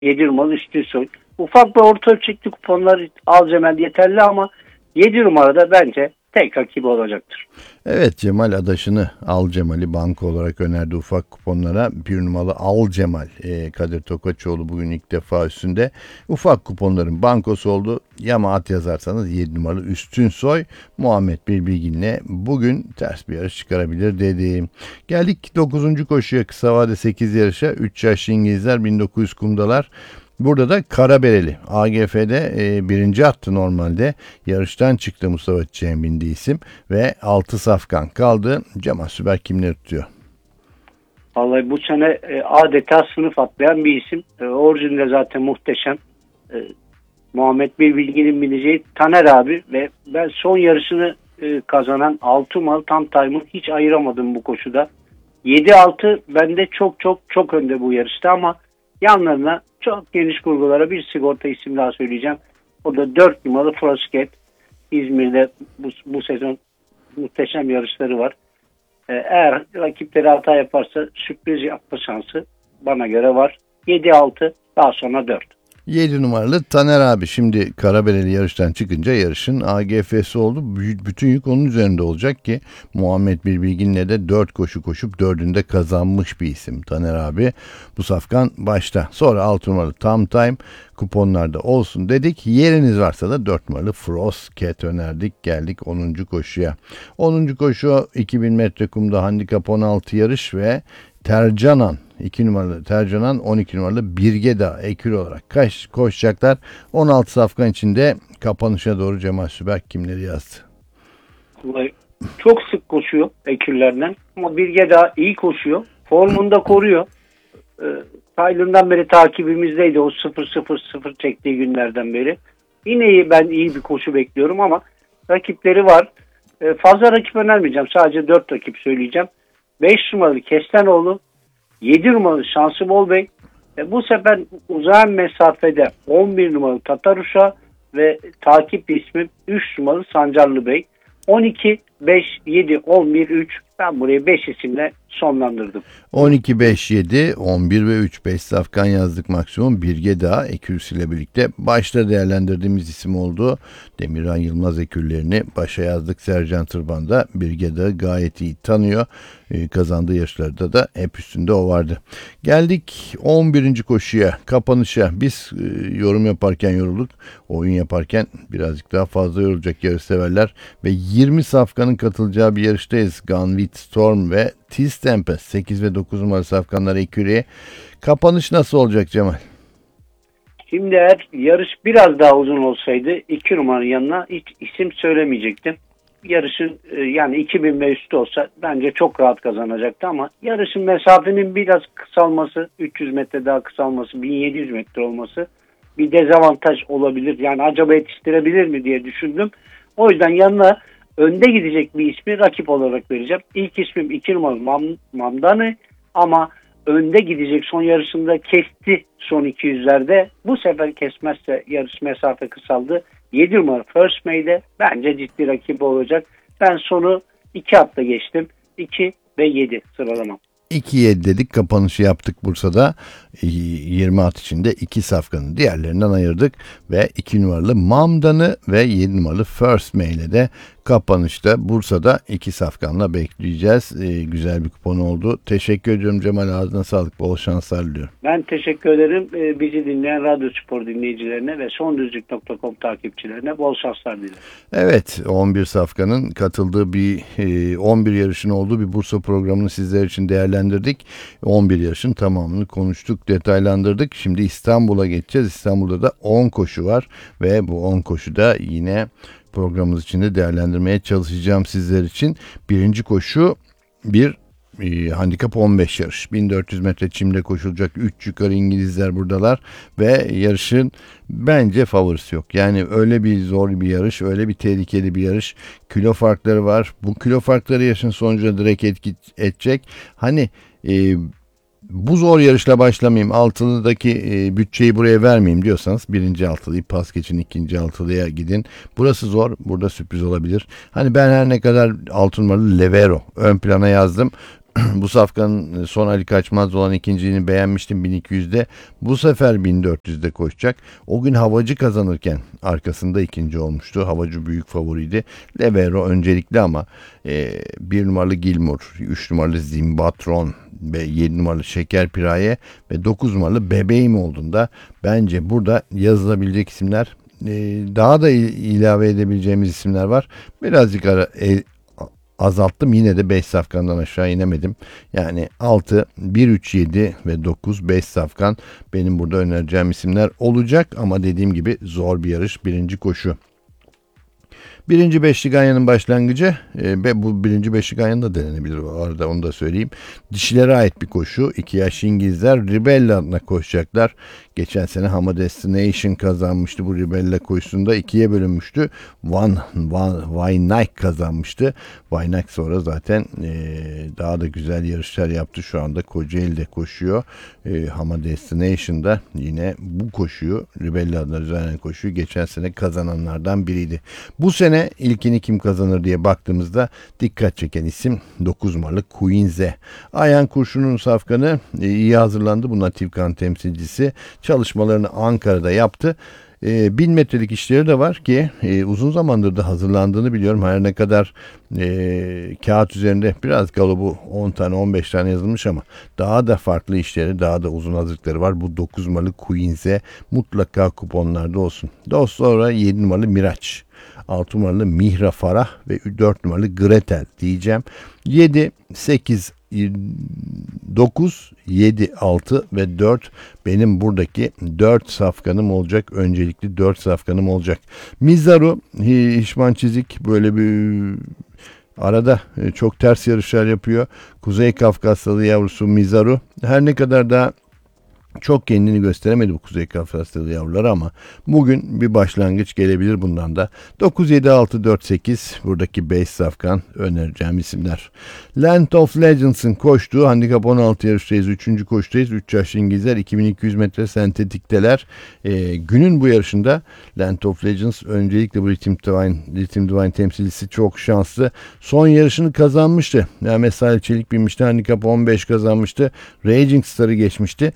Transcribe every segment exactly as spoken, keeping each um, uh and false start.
yedi numaralı Üstün Soy. Ufak ve orta ölçekli kuponlar Alcemel yeterli ama yedi numarada bence tek rakibi olacaktır. Evet, Cemal adaşını Al Cemal'i banko olarak önerdi ufak kuponlara. Bir numaralı Al Cemal. E, Kadir Tokaçoğlu bugün ilk defa üstünde. Ufak kuponların bankosu oldu. Yama at yazarsanız yedi numaralı Üstün Soy Muhammed Bilbilgin'le bugün ters bir yarış çıkarabilir dedi. Geldik dokuzuncu koşuya, kısa vade sekiz yarışa. üç yaşlı İngilizler, bin dokuz yüz kumdalar. Burada da Karabereli A G F'de e, birinci attı normalde. Yarıştan çıktı Mustafa Çiçek'in bindiği isim ve altı safkan kaldı. Cemal Süper kimleri tutuyor? Vallahi bu sene e, adeta sınıf atlayan bir isim. E, orijinde zaten muhteşem. E, Muhammed Bilbilgin'in bineceği Taner abi ve ben son yarışını e, kazanan altı numaralı Tam Time'ı hiç ayıramadım bu koşuda. yedi altı bende çok çok çok önde bu yarışta ama yanlarına çok geniş kurgulara bir sigorta isim daha söyleyeceğim. O da dört numaralı Frosket. İzmir'de bu, bu sezon muhteşem yarışları var. Ee, eğer rakipleri hata yaparsa sürpriz yapma şansı bana göre var. yedi altı daha sonra dört. yedi numaralı Taner abi şimdi Karabereli yarıştan çıkınca yarışın A G F'si oldu. Bütün yük onun üzerinde olacak ki Muhammed Bilbilgin'le de dört koşu koşup dördünde kazanmış bir isim Taner abi. Bu safkan başta. Sonra altı numaralı Tam Time kuponlarda olsun dedik. Yeriniz varsa da dört numaralı Frost Cat önerdik. Geldik onuncu koşuya. onuncu koşu iki bin metre kumda handikap on altı yarış ve Tercanan iki numaralı Tercanan, on iki numaralı Birgeda ekür olarak kaç koşacaklar. on altı safkan içinde kapanışa doğru Cemal Süberk kimleri yazdı? Çok sık koşuyor ekürlerden ama Birgeda iyi koşuyor. Formunu da koruyor. Ee, Tayland'dan beri takibimizdeydi o sıfır sıfır sıfır çektiği günlerden beri. Yine iyi, ben iyi bir koşu bekliyorum ama rakipleri var. Ee, fazla rakip önermeyeceğim. Sadece dört rakip söyleyeceğim. beş numaralı Kestanoğlu, yedi numaralı Şansı Bol Bey, e, bu sefer uzayan mesafede on bir numaralı Tataruşa ve takip ismi üç numaralı Sancarlı Bey. on iki, beş, yedi, on bir, üç. Ben burayı beş isimle sonlandırdım. on iki, beş, yedi, on bir ve üç. beş safkan yazdık maksimum. Birgeda ekürüsüyle birlikte başta değerlendirdiğimiz isim oldu. Demirhan Yılmaz ekürlerini başa yazdık. Sercan Tırban da Birgeda'yı gayet iyi tanıyor. Ee, kazandığı yarışlarda da hep üstünde o vardı. Geldik on birinci koşuya, kapanışa. Biz e, yorum yaparken yorulduk. Oyun yaparken birazcık daha fazla yorulacak yarışseverler ve yirmi safkanın katılacağı bir yarıştayız. Gunvit Storm ve Tiz Tempest sekiz ve dokuz numaralı safkanlar ekürüye. Kapanış nasıl olacak Cemal? Şimdi eğer yarış biraz daha uzun olsaydı iki numaranın yanına hiç isim söylemeyecektim. Yarışın yani iki bin ve üstü olsa bence çok rahat kazanacaktı ama yarışın mesafenin biraz kısalması, üç yüz metre daha kısalması, bin yedi yüz metre olması bir dezavantaj olabilir. Yani acaba yetiştirebilir mi diye düşündüm. O yüzden yanına önde gidecek bir ismi rakip olarak vereceğim. İlk ismim iki numaralı Mam- Mamdani ama önde gidecek, son yarışında kesti son iki yüzlerde. Bu sefer kesmezse yarış mesafe kısaldı. yedi numara First May'de bence ciddi rakibi olacak. Ben sonu iki hatta geçtim. iki ve yedi sıralamam. iki yedi dedik, kapanışı yaptık Bursa'da. yirmi at içinde iki safkanı diğerlerinden ayırdık ve iki numaralı Mamdan'ı ve yedi numaralı First May'le de kapanışta Bursa'da iki safkanla bekleyeceğiz. Ee, güzel bir kupon oldu. Teşekkür ediyorum Cemal, ağzına sağlık, bol şanslar diliyorum. Ben teşekkür ederim. Ee, bizi dinleyen Radyo Spor dinleyicilerine ve sondüzlük nokta com takipçilerine bol şanslar dilerim. Evet, on bir safkanın katıldığı bir on bir yarışın olduğu bir Bursa programını sizler için değerlendirdik. on bir yarışın tamamını konuştuk, detaylandırdık. Şimdi İstanbul'a geçeceğiz. İstanbul'da da on koşu var ve bu on koşuda yine programımız içinde değerlendirmeye çalışacağım sizler için. Birinci koşu bir e, handikap on beş yarış. bin dört yüz metre çimde koşulacak. üç yukarı İngilizler buradalar ve yarışın bence favorisi yok. Yani öyle bir zor bir yarış, öyle bir tehlikeli bir yarış. Kilo farkları var. Bu kilo farkları yarışın sonucuna direkt etki edecek. Hani e, bu zor yarışla başlamayayım, altılıdaki e, bütçeyi buraya vermeyeyim diyorsanız birinci altılıyı pas geçin, ikinci altılıya gidin. Burası zor, burada sürpriz olabilir. Hani ben her ne kadar altı numaralı Levero ön plana yazdım. Bu safkanın son Ali Kaçmaz olan ikinciliğini beğenmiştim bin iki yüzde. Bu sefer bin dört yüzde koşacak. O gün Havacı kazanırken arkasında ikinci olmuştu. Havacı büyük favoriydi. Levero öncelikli ama e, bir numaralı Gilmour, üç numaralı Zimbatron ve yedi numaralı Şeker Piraye ve dokuz numaralı Bebeğim olduğunda bence burada yazılabilecek isimler, e, daha da ilave edebileceğimiz isimler var. Birazcık ara, e, azalttım. Yine de beş safkandan aşağı inemedim. Yani altı, bir, üç, yedi ve dokuz, beş safkan benim burada önereceğim isimler olacak. Ama dediğim gibi zor bir yarış. Birinci koşu. Birinci beşli Ganyan'ın başlangıcı e, ve bu birinci beşli Ganyan da denenebilir bu arada, onu da söyleyeyim. Dişilere ait bir koşu. İki yaş İngilizler Ribella adına koşacaklar. Geçen sene Hama Destination kazanmıştı. Bu Ribella koşusunda ikiye bölünmüştü. Van, Van Waynak kazanmıştı. Waynak sonra zaten e, daha da güzel yarışlar yaptı. Şu anda Kocaeli'de koşuyor. E, Hama Destination'da yine bu koşuyu, Ribella adına düzenlenen koşuyu geçen sene kazananlardan biriydi. Bu sene ilkini kim kazanır diye baktığımızda dikkat çeken isim dokuz numaralı Queen'ze. Ayhan Kurşun'un safkanı e, iyi hazırlandı. Bu Natif Kan temsilcisi. Çalışmalarını Ankara'da yaptı. E, bin metrelik işleri de var ki e, uzun zamandır da hazırlandığını biliyorum. Her ne kadar e, kağıt üzerinde biraz galobu on tane on beş tane yazılmış ama daha da farklı işleri, daha da uzun hazırlıkları var. Bu dokuz numaralı Queen'ze mutlaka kuponlarda olsun. Daha sonra yedi numaralı Miraç, altı numaralı Mihra Farah ve dört numaralı Gretel diyeceğim. yedi, sekiz, dokuz, yedi, altı ve dört benim buradaki dört safkanım olacak. Öncelikli dört safkanım olacak. Mizaru, Hişman Çizik böyle bir arada çok ters yarışlar yapıyor. Kuzey Kafkasyalı yavrusu Mizaru her ne kadar da çok kendini gösteremedi bu Kuzey Kafkasyalı yavrular ama bugün bir başlangıç gelebilir bundan da. dokuz, yedi, altı, dört, sekiz buradaki beş safkan önereceğim isimler. Land of Legends'ın koştuğu handikap on altı yarıştayız. üçüncü koştayız. üç yaşlı İngilizler iki bin iki yüz metre sentetikteler. Ee, günün bu yarışında Land of Legends öncelikle bu Rhythm Divine, Rhythm Divine temsilcisi çok şanslı. Son yarışını kazanmıştı. Yani Mesai Çelik binmişti. Handikap on beş kazanmıştı. Raging Star'ı geçmişti.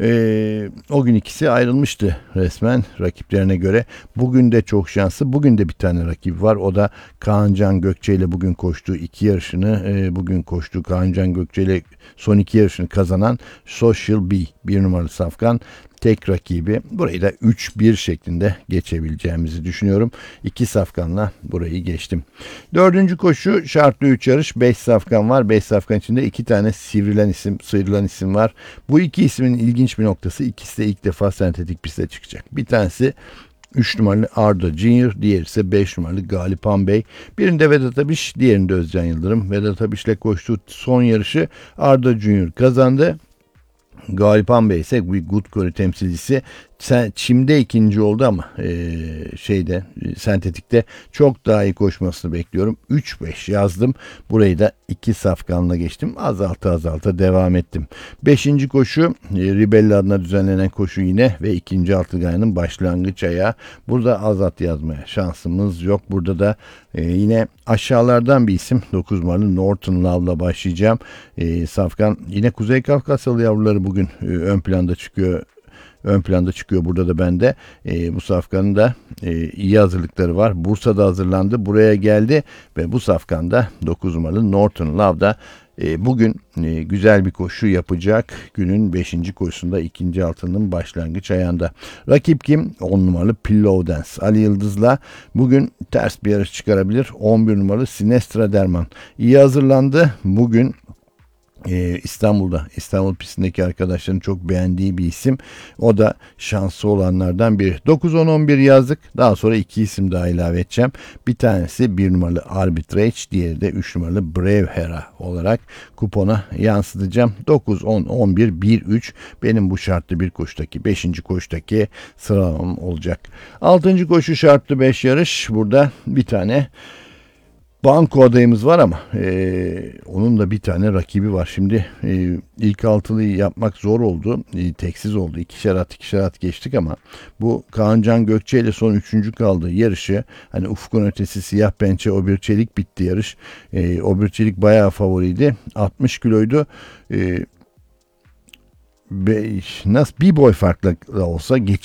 Ee, o gün ikisi ayrılmıştı resmen rakiplerine göre. Bugün de çok şanslı. Bugün de bir tane rakip var. O da Kaan Can Gökçe ile bugün koştuğu iki yarışını e, bugün koştuğu Kaan Can Gökçe ile son iki yarışını kazanan Social B bir numaralı safkan. Tek rakibi. Burayı da üç bir şeklinde geçebileceğimizi düşünüyorum. iki safkanla burayı geçtim. Dördüncü koşu şartlı üç yarış. beş safkan var. beş safkan içinde iki tane sivrilen isim, sıyrılan isim var. Bu iki ismin ilginç bir noktası. İkisi de ilk defa sentetik piste çıkacak. Bir tanesi üç numaralı Arda Junior, diğeri ise beş numaralı Galipan Bey. Birinde Vedat Abiş, diğerinde Özcan Yıldırım. Vedat Abiş'le koştuğu son yarışı Arda Junior kazandı. Galipan Bey ise bir Good temsilcisi. Çim'de ikinci oldu ama e, şeyde sentetikte çok daha iyi koşmasını bekliyorum. üç beş yazdım. Burayı da iki safkanla geçtim. Azalta azalta devam ettim. beşinci koşu e, Ribella adına düzenlenen koşu yine ve ikinci Altıgay'ın başlangıç ayağı. Burada azalt yazmaya şansımız yok. Burada da e, yine aşağılardan bir isim dokuz numaralı Norton Love'la başlayacağım. E, safkan yine Kuzey Kafkasyalı yavruları bugün e, ön planda çıkıyor. Ön planda çıkıyor burada da bende. E, bu safkanın da e, iyi hazırlıkları var. Bursa'da hazırlandı. Buraya geldi ve bu safkanda dokuz numaralı Norton Love'da e, bugün e, güzel bir koşu yapacak. Günün beşinci koşusunda ikinci altının başlangıç ayağında. Rakip kim? on numaralı Pillow Dance. Ali Yıldız'la bugün ters bir yarış çıkarabilir. on bir numaralı Sinestra Derman. İyi hazırlandı. Bugün Ee, İstanbul'da, İstanbul pistindeki arkadaşların çok beğendiği bir isim. O da şanslı olanlardan biri. dokuz, on, on bir yazdık. Daha sonra iki isim daha ilave edeceğim. Bir tanesi bir numaralı Arbitrage, diğeri de üç numaralı Brave Hera olarak kupona yansıtacağım. dokuz, on, on bir, bir, üç benim bu şartlı bir koşudaki beşinci koşudaki sıralamam olacak. altıncı koşu şartlı beş yarış. Burada bir tane Banko adayımız var ama e, onun da bir tane rakibi var. Şimdi e, ilk altılıyı yapmak zor oldu. E, teksiz oldu. İkişer at ikişer at geçtik ama bu Kaan Can Gökçe ile son üçüncü kaldı yarışı. Hani ufkun ötesi siyah pençe Obir Çelik bitti yarış. E, Obir Çelik bayağı favoriydi. altmış kiloydu. E, nasıl bir boy farklı olsa geç